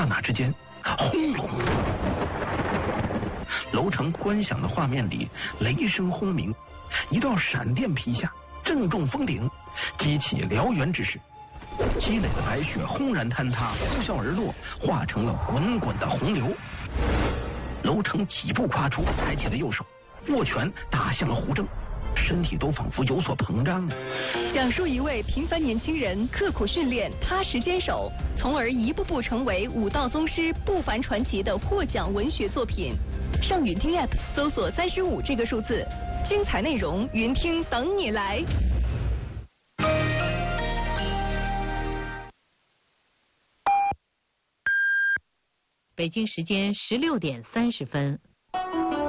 刹那之间，轰隆，楼城观想的画面里，雷声轰鸣，一道闪电劈下，正中峰顶，激起燎原之势。积累的白雪轰然坍塌，呼啸而落，化成了滚滚的洪流。楼城几步跨出，抬起了右手，握拳打向了胡正，身体都仿佛有所膨胀。 讲述一位平凡年轻人刻苦训练、踏实坚守，从而一步步成为武道宗师不凡传奇的获奖文学作品。上云听 App 搜索35这个数字，精彩内容云听等你来。 北京时间16点30分。